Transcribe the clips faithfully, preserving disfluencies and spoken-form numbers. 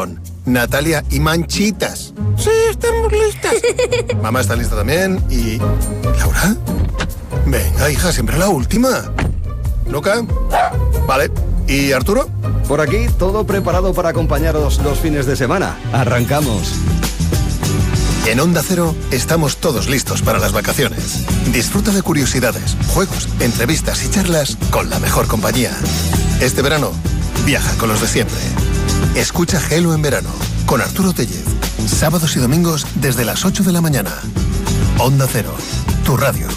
Ramón, Natalia y Manchitas. Sí, estamos listas. Mamá está lista también y... ¿Laura? Venga, hija, siempre la última. ¿Luca? Vale. ¿Y Arturo? Por aquí, todo preparado para acompañaros los fines de semana. Arrancamos. En Onda Cero estamos todos listos para las vacaciones. Disfruta de curiosidades, juegos, entrevistas y charlas con la mejor compañía. Este verano, viaja con los de siempre. Escucha Gelo en verano con Arturo Tellez. Sábados y domingos desde las ocho de la mañana. Onda Cero, tu radio.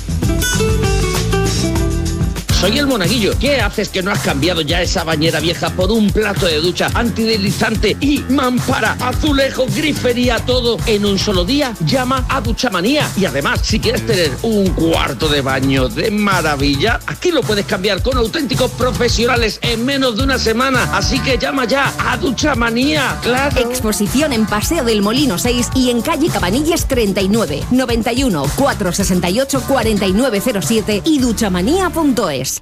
Soy el Monaguillo. ¿Qué haces que no has cambiado ya esa bañera vieja por un plato de ducha antideslizante y mampara, azulejos, grifería, todo en un solo día? Llama a Duchamanía. Y además, si quieres tener un cuarto de baño de maravilla, aquí lo puedes cambiar con auténticos profesionales en menos de una semana. Así que llama ya a Duchamanía. ¡Claro! Exposición en Paseo del Molino seis y en calle Cabanillas treinta y nueve, noventa y uno, cuatrocientos sesenta y ocho, cuarenta y nueve cero siete y duchamanía punto es.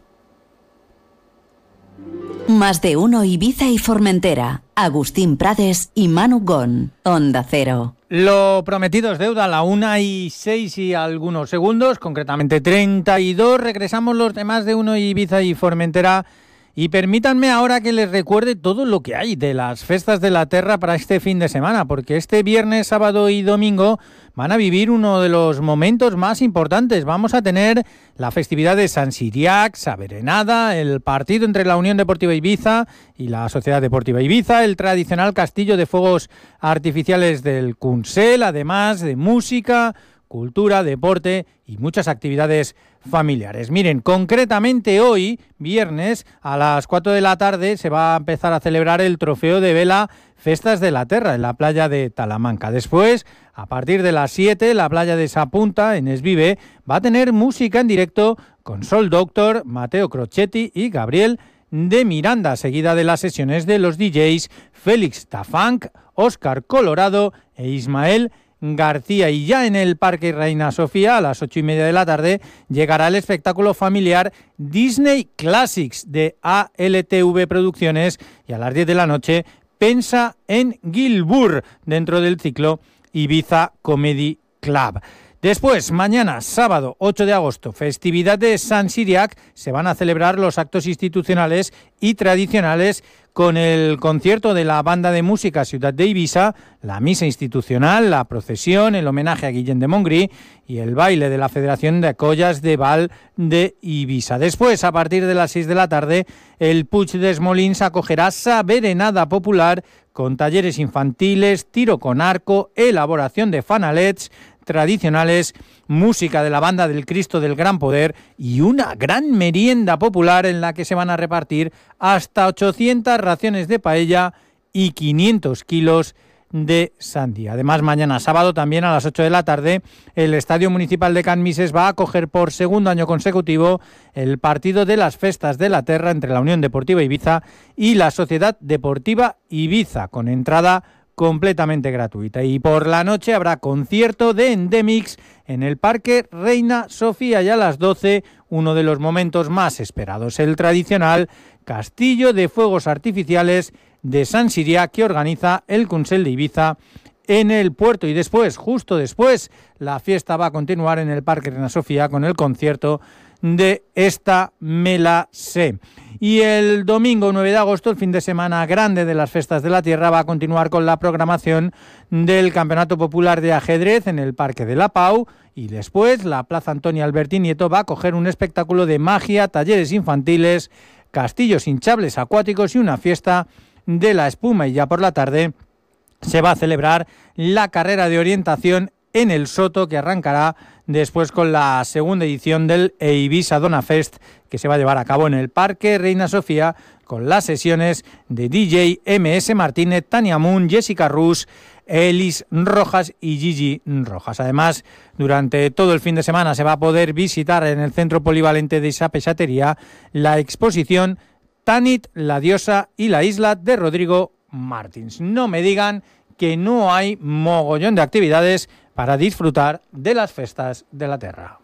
Más de uno Ibiza y Formentera. Agustín Prades y Manu Gon. Onda Cero. Lo prometido es deuda, a la una y seis y algunos segundos, concretamente treinta y dos. Regresamos los demás de uno Ibiza y Formentera. Y permítanme ahora que les recuerde todo lo que hay de las Festas de la Terra para este fin de semana, porque este viernes, sábado y domingo van a vivir uno de los momentos más importantes. Vamos a tener la festividad de Sant Siriac, Sa Berenada, el partido entre la Unión Deportiva Ibiza y la Sociedad Deportiva Ibiza, el tradicional castillo de fuegos artificiales del Consell, además de música, cultura, deporte y muchas actividades familiares. Miren, concretamente hoy, viernes, a las cuatro de la tarde se va a empezar a celebrar el trofeo de vela Festas de la Terra en la playa de Talamanca. Después, a partir de las siete, la playa de Sapunta, en Esvive, va a tener música en directo con Sol Doctor, Mateo Crocetti y Gabriel de Miranda, seguida de las sesiones de los D Js Félix Tafunk, Óscar Colorado e Ismael García. Y ya en el Parque Reina Sofía, a las ocho y media de la tarde, llegará el espectáculo familiar Disney Classics de A L T V Producciones, y a las diez de la noche Pensa en Gilbur, dentro del ciclo Ibiza Comedy Club. Después, mañana, sábado ocho de agosto, festividad de Sant Siriac, se van a celebrar los actos institucionales y tradicionales con el concierto de la banda de música Ciudad de Ibiza, la misa institucional, la procesión, el homenaje a Guillem de Montgrí y el baile de la Federación de Collas de Bal de Ibiza. Después, a partir de las seis de la tarde, el Puig des Molins acogerá Sa Berenada popular con talleres infantiles, tiro con arco, elaboración de fanalets tradicionales, música de la banda del Cristo del Gran Poder y una gran merienda popular en la que se van a repartir hasta ochocientas raciones de paella y quinientos kilos de sandía. Además, mañana sábado, también a las ocho de la tarde, el Estadio Municipal de Can Mises va a acoger por segundo año consecutivo el partido de las Festas de la Terra entre la Unión Deportiva Ibiza y la Sociedad Deportiva Ibiza, con entrada completamente gratuita. Y por la noche habrá concierto de Endemix en el Parque Reina Sofía, y a las doce, uno de los momentos más esperados, el tradicional Castillo de Fuegos Artificiales de Sant Siriac, que organiza el Consell de Ibiza en el puerto. Y después, justo después, la fiesta va a continuar en el Parque Reina Sofía con el concierto de Esta Me La Sé. Y el domingo nueve de agosto, el fin de semana grande de las Festas de la Tierra, va a continuar con la programación del Campeonato Popular de Ajedrez en el Parque de la Pau, y después la Plaza Antonio Alberti Nieto va a coger un espectáculo de magia, talleres infantiles, castillos hinchables acuáticos y una fiesta de la espuma. Y ya por la tarde se va a celebrar la carrera de orientación en el Soto, que arrancará después con la segunda edición del Ibiza Dona Fest, que se va a llevar a cabo en el Parque Reina Sofía, con las sesiones de D J M S Martínez, Tania Moon, Jessica Rus, Elis Rojas y Gigi Rojas. Además, durante todo el fin de semana se va a poder visitar en el Centro Polivalente de esa Pesatería la exposición Tanit, la diosa y la isla de Rodrigo Martins. No me digan que no hay mogollón de actividades para disfrutar de las Festas de la Terra.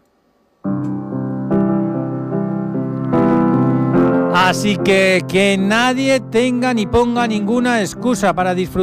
Así que que nadie tenga ni ponga ninguna excusa para disfrutar